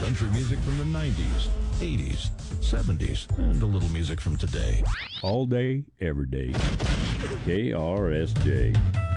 country music from the 90s, 80s, 70s, and a little music from today. All day, every day. KRSJ.